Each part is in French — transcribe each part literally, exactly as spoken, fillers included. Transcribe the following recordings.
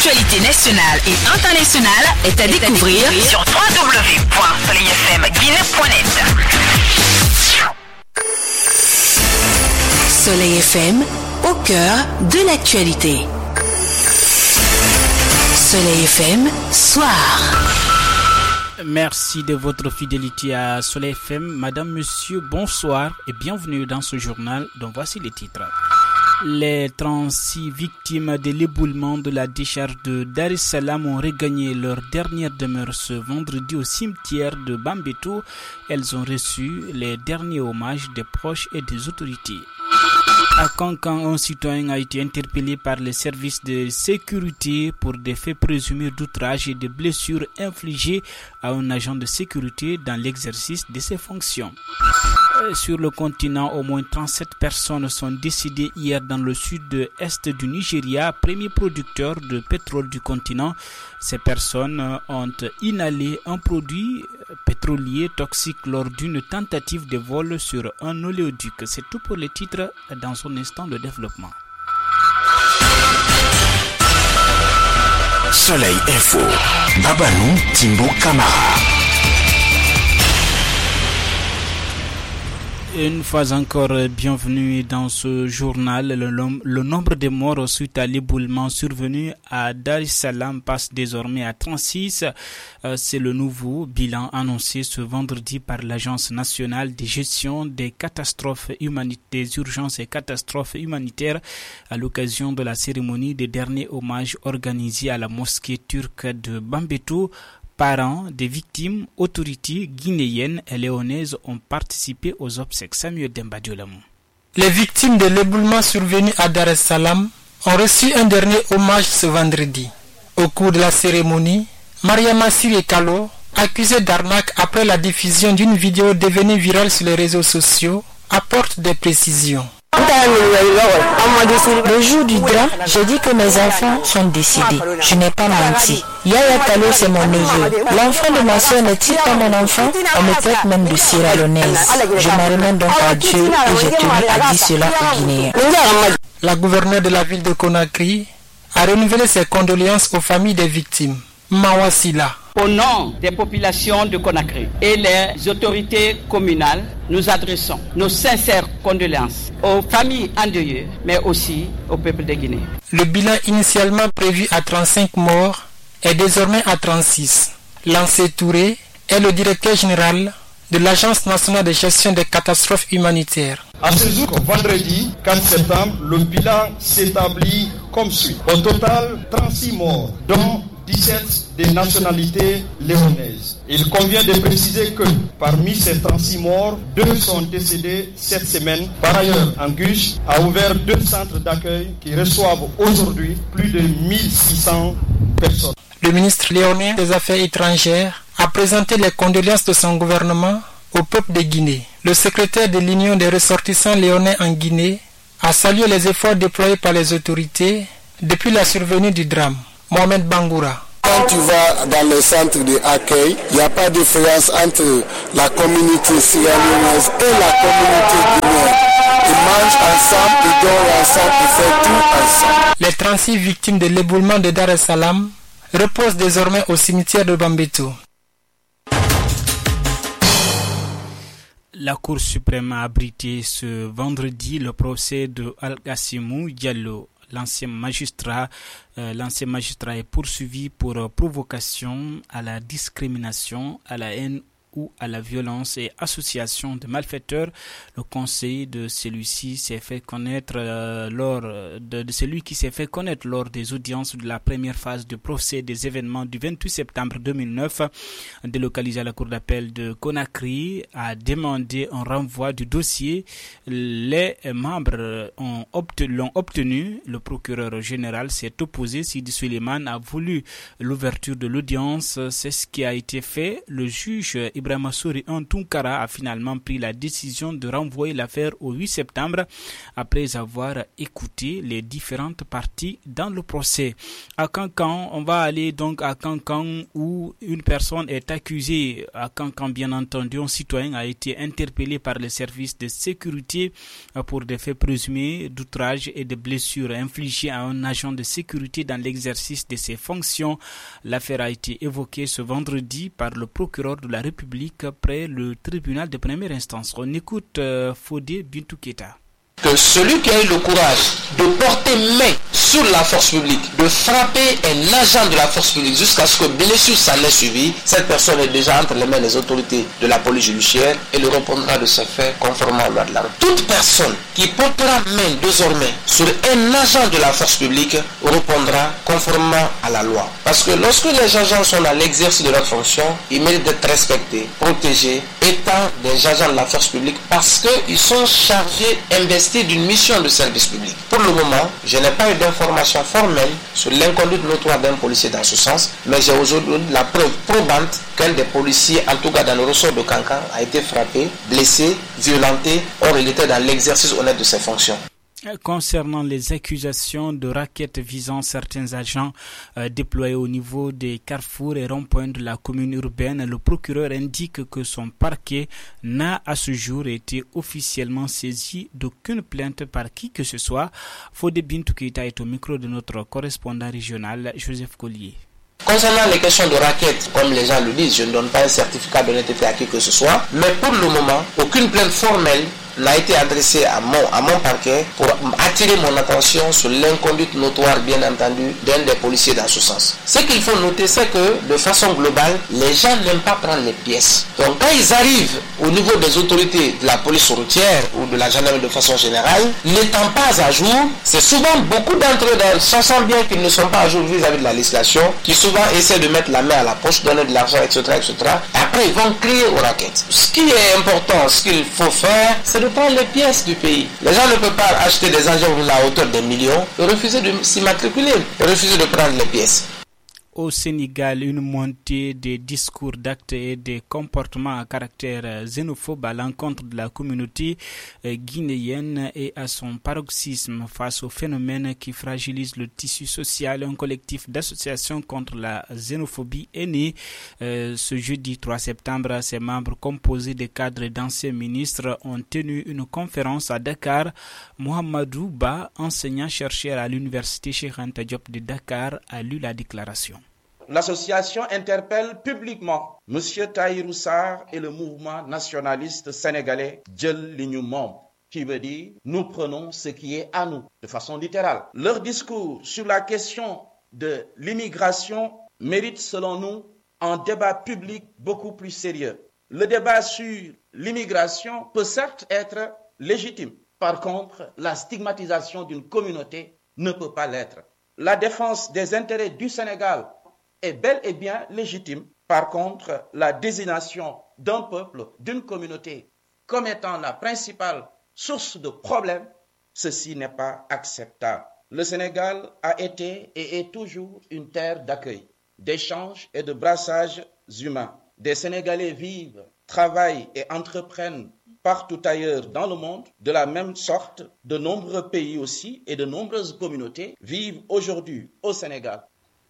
l'actualité nationale et internationale est à découvrir sur w w w point soleil f m guinée point net. Soleil F M, au cœur de l'actualité. Soleil F M, soir. Merci de votre fidélité à Soleil F M. Madame, Monsieur, bonsoir et bienvenue dans ce journal dont voici les titres. Les trente-six victimes de l'éboulement de la décharge de Dar es Salaam ont regagné leur dernière demeure ce vendredi au cimetière de Bambeto. Elles ont reçu les derniers hommages des proches et des autorités. À Kankan, un citoyen a été interpellé par les services de sécurité pour des faits présumés d'outrage et de blessures infligées à un agent de sécurité dans l'exercice de ses fonctions. Sur le continent, au moins trente-sept personnes sont décédées hier dans le sud-est du Nigeria, premier producteur de pétrole du continent. Ces personnes ont inhalé un produit pétrolier toxique lors d'une tentative de vol sur un oléoduc. C'est tout pour les titres. Dans un instant, le développement. Soleil Info. Babanou Timbo Kamara. Une fois encore, bienvenue dans ce journal. Le, le nombre de morts suite à l'éboulement survenu à Dar es Salaam passe désormais à trente-six. Euh, c'est le nouveau bilan annoncé ce vendredi par l'Agence nationale de gestion des catastrophes humanitaires, des urgences et catastrophes humanitaires à l'occasion de la cérémonie des derniers hommages organisée à la mosquée turque de Bambeto. Parents des victimes, autorités guinéennes et léonaises ont participé aux obsèques. Samuel Dembadiolamou. Les victimes de l'éboulement survenu à Dar es Salaam ont reçu un dernier hommage ce vendredi. Au cours de la cérémonie, Mariama Siré Kalo, accusée d'arnaque après la diffusion d'une vidéo devenue virale sur les réseaux sociaux, apporte des précisions. Le jour du drame, j'ai dit que mes enfants sont décédés. Je n'ai pas menti. Yaya Kalo, c'est mon neveu. L'enfant de ma soeur n'est-il pas mon enfant? On me traite même de Sierra Leonaise. Je m'en remets donc à Dieu et j'ai tenu à dire cela aux Guinéens. La gouverneure de la ville de Conakry a renouvelé ses condoléances aux familles des victimes. Mawasila. Au nom des populations de Conakry et les autorités communales, nous adressons nos sincères condoléances aux familles endeuillées, mais aussi au peuple de Guinée. Le bilan initialement prévu à trente-cinq morts est désormais à trente-six. Lancé Touré est le directeur général de l'Agence nationale de gestion des catastrophes humanitaires. À ce jour, vendredi quatre septembre, le bilan s'établit comme suit. Au total, trente-six morts, dont dix-sept des nationalités léonaises. Il convient de préciser que parmi ces trente-six morts, deux sont décédés cette semaine. Par ailleurs, Angus a ouvert deux centres d'accueil qui reçoivent aujourd'hui plus de mille six cents personnes. Le ministre léonais des Affaires étrangères a présenté les condoléances de son gouvernement au peuple de Guinée. Le secrétaire de l'Union des ressortissants léonais en Guinée a salué les efforts déployés par les autorités depuis la survenue du drame. Mohamed Bangoura. Quand tu vas dans les centres d'accueil, il n'y a pas de différence entre la communauté sierra-léonaise et la communauté guinéenne. Ils mangent ensemble, ils dorment ensemble, ils font tout ensemble. Les trente-six victimes de l'éboulement de Dar es Salaam reposent désormais au cimetière de Bambeto. La Cour suprême a abrité ce vendredi le procès de Al-Gassimou Diallo. L'ancien magistrat, euh, l'ancien magistrat est poursuivi pour euh, provocation à la discrimination, à la haine ou à la violence et association de malfaiteurs. Le conseil de celui-ci s'est fait connaître euh, lors de, de celui qui s'est fait connaître lors des audiences de la première phase du procès des événements du vingt-huit septembre deux mille neuf, délocalisé à la cour d'appel de Conakry, a demandé un renvoi du dossier. Les membres ont obtenu, l'ont obtenu. Le procureur général s'est opposé. Sidi Suleiman a voulu l'ouverture de l'audience. C'est ce qui a été fait. Le juge Ibrahima Souri Tunkara a finalement pris la décision de renvoyer l'affaire au huit septembre après avoir écouté les différentes parties dans le procès. À Kankan, on va aller donc à Kankan où une personne est accusée. À Kankan, bien entendu, un citoyen a été interpellé par les services de sécurité pour des faits présumés d'outrage et de blessures infligées à un agent de sécurité dans l'exercice de ses fonctions. L'affaire a été évoquée ce vendredi par le procureur de la République près le tribunal de première instance. On écoute euh, Fodé Bintou Keita. Que celui qui a eu le courage de porter main sur la force publique, de frapper un agent de la force publique jusqu'à ce que blessure s'en ait suivi, cette personne est déjà entre les mains des autorités de la police judiciaire et le répondra de ses faits conformément à la loi de la route. Toute personne qui portera main désormais sur un agent de la force publique répondra conformément à la loi. Parce que lorsque les agents sont dans l'exercice de leur fonction, ils méritent d'être respectés, protégés, étant des agents de la force publique parce qu'ils sont chargés, investis d'une mission de service public. Pour le moment, je n'ai pas eu d'informations formelles sur l'inconduite notoire d'un policier dans ce sens, mais j'ai aujourd'hui la preuve probante qu'un des policiers, en tout cas dans le ressort de Kankan, a été frappé, blessé, violenté, or il était dans l'exercice honnête de ses fonctions. Concernant les accusations de rackets visant certains agents euh, déployés au niveau des carrefours et ronds-points de la commune urbaine, le procureur indique que son parquet n'a à ce jour été officiellement saisi d'aucune plainte par qui que ce soit. Fodé Bintou Keita est au micro de notre correspondant régional, Joseph Collier. Concernant les questions de raquettes, comme les gens le disent, je ne donne pas un certificat d'honnêteté à qui que ce soit, mais pour le moment, aucune plainte formelle n'a été adressée à mon, à mon parquet pour attirer mon attention sur l'inconduite notoire, bien entendu, d'un des policiers dans ce sens. Ce qu'il faut noter, c'est que, de façon globale, les gens n'aiment pas prendre les pièces. Donc, quand ils arrivent au niveau des autorités de la police routière ou de la gendarmerie de façon générale, n'étant pas à jour, c'est souvent beaucoup d'entre eux, sachant bien qu'ils ne sont pas à jour vis-à-vis de la législation, qui souvent essaient de mettre la main à la poche, donner de l'argent, et cetera, et cetera. Après, ils vont crier aux raquettes. Ce qui est important, ce qu'il faut faire, c'est de prendre les pièces du pays. Les gens ne peuvent pas acheter des engins à la hauteur des millions et refuser de s'immatriculer, et refuser de prendre les pièces. Au Sénégal, une montée des discours, d'actes et des comportements à caractère xénophobe à l'encontre de la communauté guinéenne est à son paroxysme face au phénomène qui fragilise le tissu social. Un collectif d'associations contre la xénophobie est né euh, ce jeudi trois septembre. Ses membres, composés de cadres et d'anciens ministres, ont tenu une conférence à Dakar. Mohamedou Ba, enseignant-chercheur à l'université Cheikh Anta Diop de Dakar, a lu la déclaration. L'association interpelle publiquement M. Tahirou Sarr et le mouvement nationaliste sénégalais Djel Li Ñu Mom, qui veut dire « nous prenons ce qui est à nous » de façon littérale. Leur discours sur la question de l'immigration mérite selon nous un débat public beaucoup plus sérieux. Le débat sur l'immigration peut certes être légitime. Par contre, la stigmatisation d'une communauté ne peut pas l'être. La défense des intérêts du Sénégal est bel et bien légitime. Par contre, la désignation d'un peuple, d'une communauté, comme étant la principale source de problèmes, ceci n'est pas acceptable. Le Sénégal a été et est toujours une terre d'accueil, d'échange et de brassage humains. Des Sénégalais vivent, travaillent et entreprennent partout ailleurs dans le monde. De la même sorte, de nombreux pays aussi et de nombreuses communautés vivent aujourd'hui au Sénégal.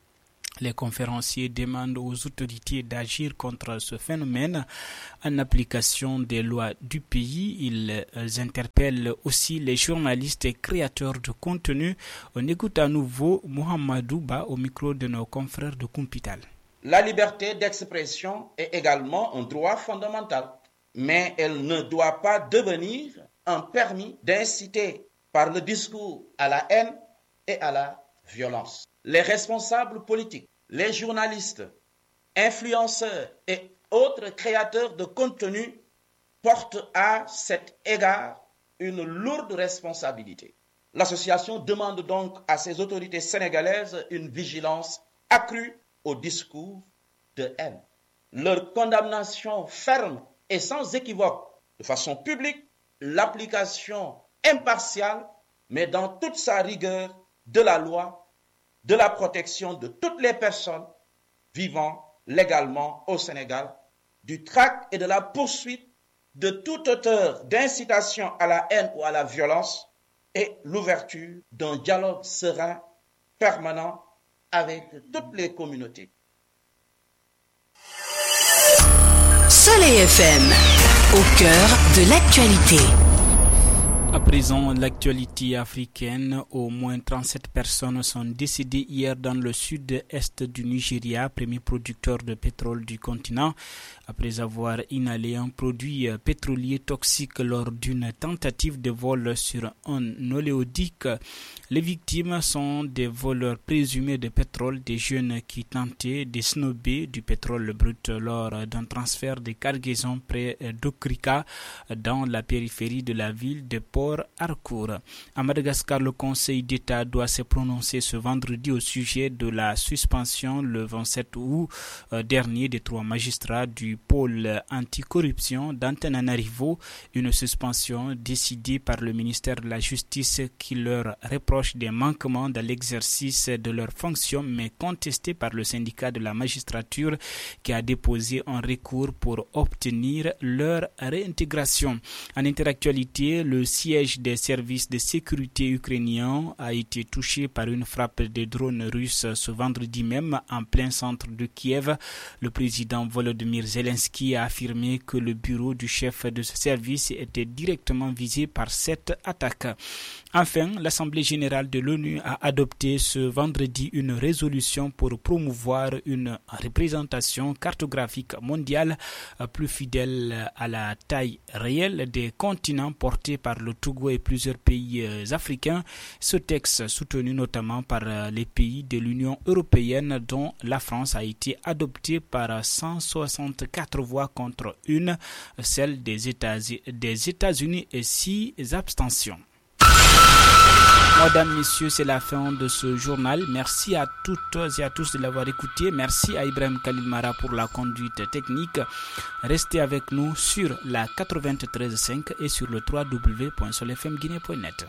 Les conférenciers demandent aux autorités d'agir contre ce phénomène en application des lois du pays. Ils interpellent aussi les journalistes et créateurs de contenu. On écoute à nouveau Mohamedou Ba au micro de nos confrères de Kumpital. La liberté d'expression est également un droit fondamental, mais elle ne doit pas devenir un permis d'inciter par le discours à la haine et à la violence. Les responsables politiques, les journalistes, influenceurs et autres créateurs de contenu portent à cet égard une lourde responsabilité. L'association demande donc à ces autorités sénégalaises une vigilance accrue au discours de haine. Leur condamnation ferme et sans équivoque, de façon publique, l'application impartiale, mais dans toute sa rigueur, de la loi, de la protection de toutes les personnes vivant légalement au Sénégal du trac et de la poursuite de tout auteur d'incitation à la haine ou à la violence et l'ouverture d'un dialogue serein, permanent avec toutes les communautés. Soleil F M, au cœur de l'actualité. À présent, l'actualité africaine, au moins trente-sept personnes sont décédées hier dans le sud-est du Nigeria, premier producteur de pétrole du continent, après avoir inhalé un produit pétrolier toxique lors d'une tentative de vol sur un oléoduc. Les victimes sont des voleurs présumés de pétrole, des jeunes qui tentaient de snober du pétrole brut lors d'un transfert de cargaison près d'Okrika, dans la périphérie de la ville de Port Harcourt. À Madagascar, le Conseil d'État doit se prononcer ce vendredi au sujet de la suspension le vingt-sept août dernier des trois magistrats du pôle anticorruption d'Antananarivo, une suspension décidée par le ministère de la Justice qui leur reproche des manquements dans l'exercice de leurs fonctions, mais contestée par le syndicat de la magistrature qui a déposé un recours pour obtenir leur réintégration. En interactualité, le siège des services de sécurité ukrainiens a été touché par une frappe de drones russes ce vendredi même en plein centre de Kiev. Le président Volodymyr Zelensky a affirmé que le bureau du chef de ce service était directement visé par cette attaque. Enfin, l'Assemblée générale de l'ONU a adopté ce vendredi une résolution pour promouvoir une représentation cartographique mondiale plus fidèle à la taille réelle des continents portée par le Togo et plusieurs pays africains. Ce texte, soutenu notamment par les pays de l'Union européenne dont la France, a été adopté par cent soixante-quatre voix contre une, celle des États, des États-Unis et six abstentions. Mesdames, Messieurs, c'est la fin de ce journal. Merci à toutes et à tous de l'avoir écouté. Merci à Ibrahim Khalil Mara pour la conduite technique. Restez avec nous sur la quatre-vingt-treize virgule cinq et sur le w w w point soleil f m guinée point net.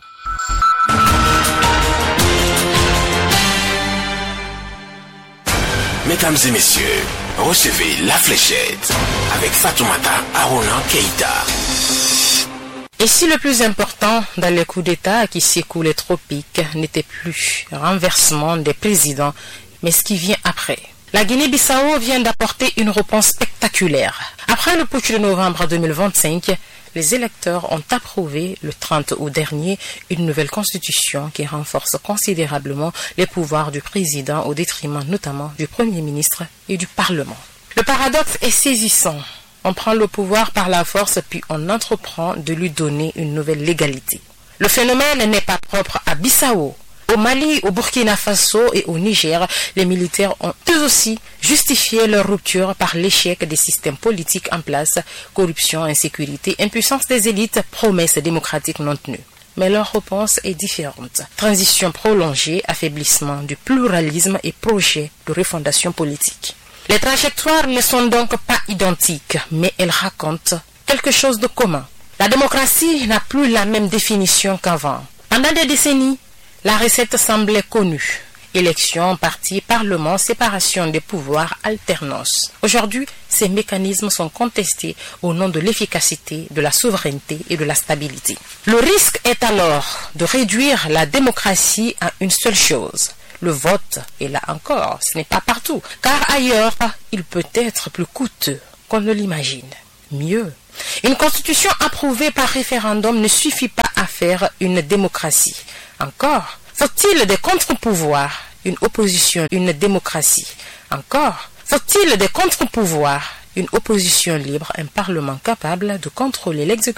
Mesdames et messieurs, recevez la fléchette avec Fatoumata Arona Keïta. Et si le plus important dans les coups d'État qui secouent les tropiques n'était plus le renversement des présidents, mais ce qui vient après. La Guinée-Bissau vient d'apporter une réponse spectaculaire. Après le putsch de novembre deux mille vingt-cinq, les électeurs ont approuvé le trente août dernier une nouvelle constitution qui renforce considérablement les pouvoirs du président au détriment notamment du Premier ministre et du Parlement. Le paradoxe est saisissant. On prend le pouvoir par la force puis on entreprend de lui donner une nouvelle légalité. Le phénomène n'est pas propre à Bissau. Au Mali, au Burkina Faso et au Niger, les militaires ont eux aussi justifié leur rupture par l'échec des systèmes politiques en place, corruption, insécurité, impuissance des élites, promesses démocratiques non tenues. Mais leur réponse est différente. Transition prolongée, affaiblissement du pluralisme et projet de refondation politique. Les trajectoires ne sont donc pas identiques, mais elles racontent quelque chose de commun. La démocratie n'a plus la même définition qu'avant. Pendant des décennies, la recette semblait connue. Élections, partis, parlement, séparation des pouvoirs, alternance. Aujourd'hui, ces mécanismes sont contestés au nom de l'efficacité, de la souveraineté et de la stabilité. Le risque est alors de réduire la démocratie à une seule chose. Le vote, et là encore, ce n'est pas partout, car ailleurs, il peut être plus coûteux qu'on ne l'imagine. Mieux, une constitution approuvée par référendum ne suffit pas à faire une démocratie. Encore, faut-il des contre-pouvoirs, une opposition, une démocratie. Encore, faut-il des contre-pouvoirs, une opposition libre, un parlement capable de contrôler l'exécutif.